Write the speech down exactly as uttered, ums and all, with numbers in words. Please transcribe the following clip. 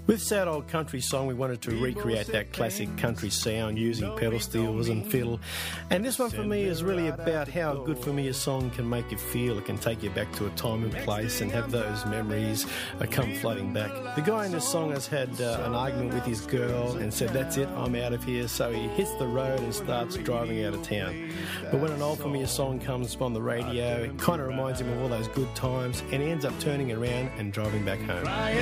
With Sad Old Country Song, we wanted to recreate that classic country sound using pedal steels and fiddle. And this one for me is really about how good for me a song can make you feel. It can take you back to a time and place and have those memories uh, come flooding back. The guy in this song has had uh, an argument with his girl and said, that's it, I'm out of here. So he hits the road and starts driving out of town. But when an old familiar song comes on the radio, it kind of reminds him of all those good times, and he ends up turning around and driving back home.